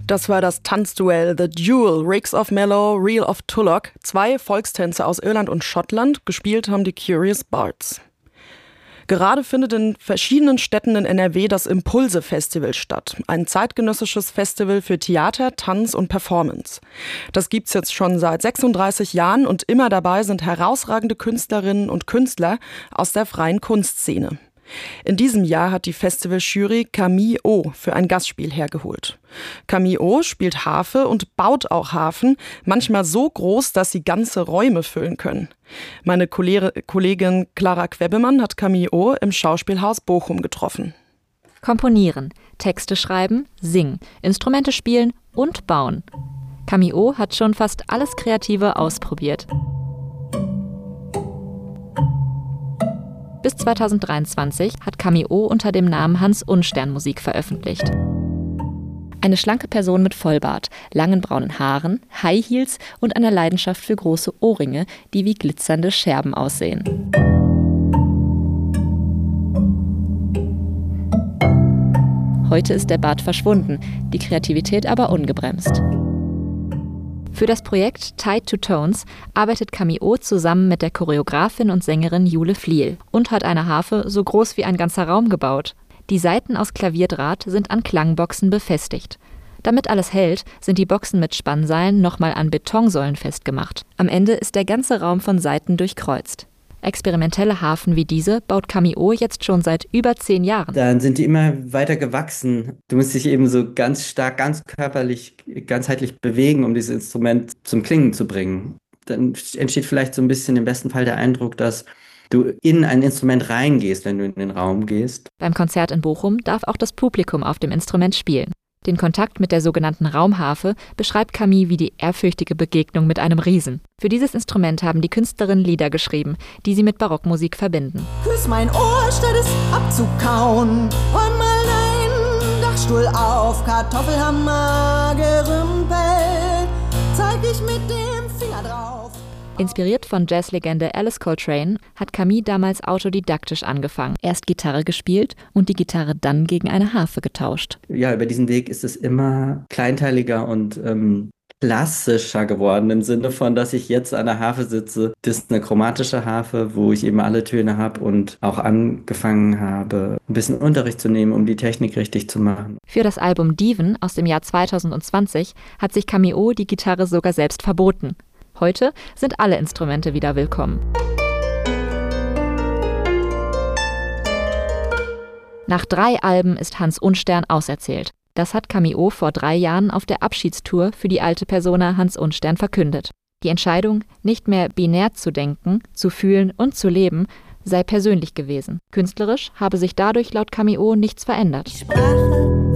Das war das Tanzduell The Duel, Rigs of Mallow, Reel of Tulloch. 2 Volkstänze aus Irland und Schottland, gespielt haben die Curious Bards. Gerade findet in verschiedenen Städten in NRW das Impulse-Festival statt. Ein zeitgenössisches Festival für Theater, Tanz und Performance. Das gibt's jetzt schon seit 36 Jahren und immer dabei sind herausragende Künstlerinnen und Künstler aus der freien Kunstszene. In diesem Jahr hat die Festivaljury Camille O für ein Gastspiel hergeholt. Camille O spielt Harfe und baut auch Harfen, manchmal so groß, dass sie ganze Räume füllen können. Meine Kollegin Clara Quebbemann hat Camille O im Schauspielhaus Bochum getroffen. Komponieren, Texte schreiben, singen, Instrumente spielen und bauen. Camille O hat schon fast alles Kreative ausprobiert. Bis 2023 hat Camille O unter dem Namen Hans Unstern Musik veröffentlicht. Eine schlanke Person mit Vollbart, langen braunen Haaren, High Heels und einer Leidenschaft für große Ohrringe, die wie glitzernde Scherben aussehen. Heute ist der Bart verschwunden, die Kreativität aber ungebremst. Für das Projekt Tied to Tones arbeitet Camille O zusammen mit der Choreografin und Sängerin Jule Fliel und hat eine Harfe so groß wie ein ganzer Raum gebaut. Die Saiten aus Klavierdraht sind an Klangboxen befestigt. Damit alles hält, sind die Boxen mit Spannseilen nochmal an Betonsäulen festgemacht. Am Ende ist der ganze Raum von Saiten durchkreuzt. Experimentelle Harfen wie diese baut Camille O jetzt schon seit über 10 Jahren. Dann sind die immer weiter gewachsen. Du musst dich eben so ganz stark, ganz körperlich, ganzheitlich bewegen, um dieses Instrument zum Klingen zu bringen. Dann entsteht vielleicht so ein bisschen im besten Fall der Eindruck, dass du in ein Instrument reingehst, wenn du in den Raum gehst. Beim Konzert in Bochum darf auch das Publikum auf dem Instrument spielen. Den Kontakt mit der sogenannten Raumharfe beschreibt Camille wie die ehrfürchtige Begegnung mit einem Riesen. Für dieses Instrument haben die Künstlerinnen Lieder geschrieben, die sie mit Barockmusik verbinden. Küss mein Ohr, statt es abzukauen. Räum mal deinen Dachstuhl auf, Kartoffelhammer gerümpelt. Zeig ich mit dem Finger drauf. Inspiriert von Jazzlegende Alice Coltrane hat Camille damals autodidaktisch angefangen. Erst Gitarre gespielt und die Gitarre dann gegen eine Harfe getauscht. Ja, über diesen Weg ist es immer kleinteiliger und klassischer geworden, im Sinne von, dass ich jetzt an der Harfe sitze. Das ist eine chromatische Harfe, wo ich eben alle Töne habe und auch angefangen habe, ein bisschen Unterricht zu nehmen, um die Technik richtig zu machen. Für das Album Diven aus dem Jahr 2020 hat sich Camille O die Gitarre sogar selbst verboten. Heute sind alle Instrumente wieder willkommen. Nach 3 Alben ist Hans Unstern auserzählt. Das hat Camille O vor 3 Jahren auf der Abschiedstour für die alte Persona Hans Unstern verkündet. Die Entscheidung, nicht mehr binär zu denken, zu fühlen und zu leben, sei persönlich gewesen. Künstlerisch habe sich dadurch laut Camille O nichts verändert.